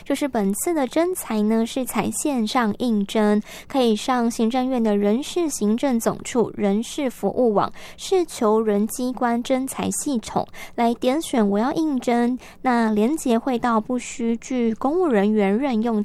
就是本次的征才呢是采线上应征，可以上行政院的人事行政总处人事服务网是求人机关征才系统来点选我要应征，那连结会到不需具公务人员任用